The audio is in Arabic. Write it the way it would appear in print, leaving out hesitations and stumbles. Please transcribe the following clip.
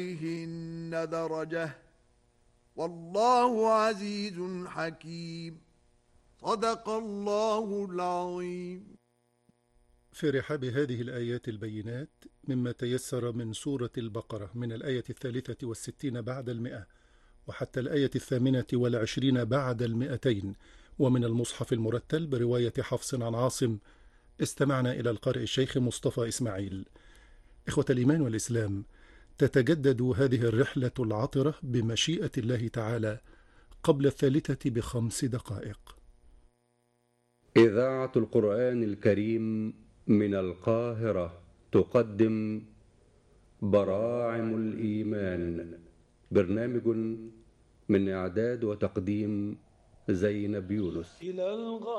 عليهن درجة والله عزيز حكيم. صدق الله العظيم. في رحاب هذه الآيات البينات مما تيسر من سورة البقرة من الآية 63 بعد 100 وحتى الآية 28 بعد 200 ومن المصحف المرتل برواية حفص عن عاصم، استمعنا إلى القارئ الشيخ مصطفى إسماعيل. إخوة الإيمان والإسلام، تتجدد هذه الرحلة العطرة بمشيئة الله تعالى قبل 3 ب5 دقائق. إذاعة القرآن الكريم من القاهرة تقدم براعم الإيمان، برنامج من إعداد وتقديم زينب يونس.